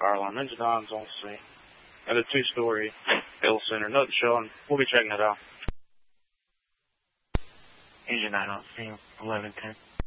power line. Engine on's on scene. At a 2-story L center. Nothing showing. We'll be checking it out. Engine 9 on scene, 1110.